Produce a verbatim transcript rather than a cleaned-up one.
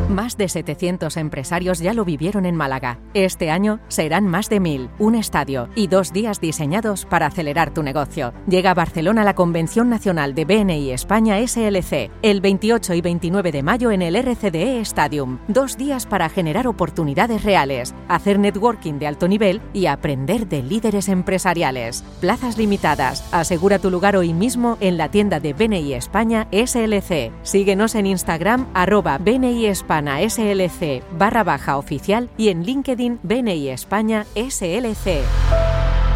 Más de setecientos empresarios ya lo vivieron en Málaga. Este año serán más de mil, un estadio y dos días diseñados para acelerar tu negocio. Llega a Barcelona la Convención Nacional de B N I España S L C, el veintiocho y veintinueve de mayo en el R C D E Stadium. Dos días para generar oportunidades reales, hacer networking de alto nivel y aprender de líderes empresariales. Plazas limitadas. Asegura tu lugar hoy mismo en la tienda de B N I España S L C. Síguenos en Instagram arroba B N I España S L C barra baja oficial y en LinkedIn B N I España S L C.